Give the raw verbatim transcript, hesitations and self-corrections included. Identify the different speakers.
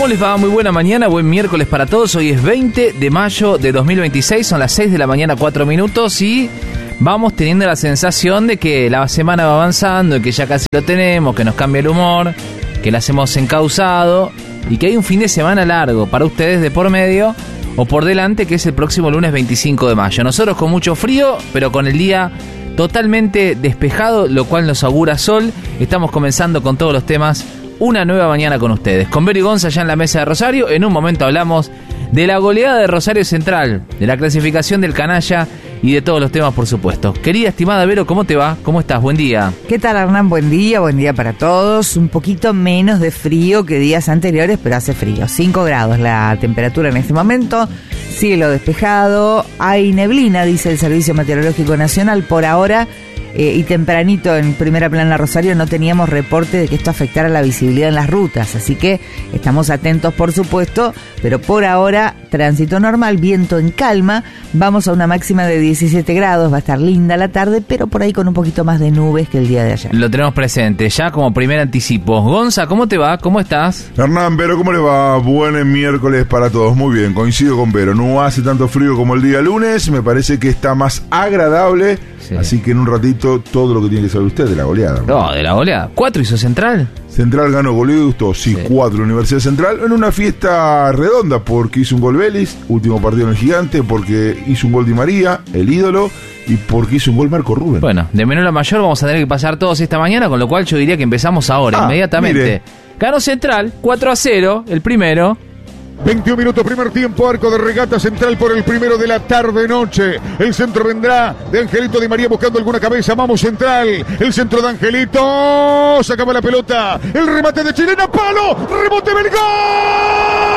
Speaker 1: ¿Cómo les va? Muy buena mañana, buen miércoles para todos. Hoy es veinte de mayo de dos mil veintiséis, son las seis de la mañana, cuatro minutos y vamos teniendo la sensación de que la semana va avanzando, que ya casi lo tenemos, que nos cambia el humor, que la hacemos encauzado y que hay un fin de semana largo para ustedes de por medio o por delante, que es el próximo lunes veinticinco de mayo. Nosotros con mucho frío, pero con el día totalmente despejado, lo cual nos augura sol. Estamos comenzando con todos los temas. Una nueva mañana con ustedes, con Vero y Gonza ya en la mesa de Rosario. En un momento hablamos de la goleada de Rosario Central, de la clasificación del canalla y de todos los temas, por supuesto. Querida, estimada Vero, ¿cómo te va? ¿Cómo estás? Buen día.
Speaker 2: ¿Qué tal, Hernán? Buen día, buen día para todos. Un poquito menos de frío que días anteriores, pero hace frío. cinco grados la temperatura en este momento, cielo despejado, hay neblina, dice el Servicio Meteorológico Nacional, por ahora. Eh, y tempranito en Primera Plana Rosario no teníamos reporte de que esto afectara la visibilidad en las rutas, así que estamos atentos, por supuesto, pero por ahora tránsito normal, viento en calma, vamos a una máxima de diecisiete grados, va a estar linda la tarde, pero por ahí con un poquito más de nubes que el día de ayer.
Speaker 1: Lo tenemos presente, ya como primer anticipo. Gonza, ¿cómo te va? ¿Cómo estás?
Speaker 3: Hernán, Vero, ¿cómo le va? Buen miércoles para todos, muy bien, coincido con Vero, no hace tanto frío como el día lunes, me parece que está más agradable. Sí. Así que en un ratito todo lo que tiene que saber usted de la goleada.
Speaker 1: No, de la goleada. ¿Cuatro hizo Central?
Speaker 3: Central ganó goleado, sí, sí, cuatro Universidad Central, en una fiesta redonda, porque hizo un gol Vélez, último partido en el Gigante, porque hizo un gol Di María, el ídolo, y porque hizo un gol Marco Rubén.
Speaker 1: Bueno, de menor a mayor vamos a tener que pasar todos esta mañana, con lo cual yo diría que empezamos ahora, ah, inmediatamente. Mire. Ganó Central, cuatro a cero, el primero.
Speaker 4: veintiún minutos, primer tiempo, arco de regata Central por el primero de la tarde-noche. El centro vendrá de Angelito Di María buscando alguna cabeza. Vamos Central, el centro de Angelito. Sacaba la pelota, el remate de Chilena, palo, rebote del gol.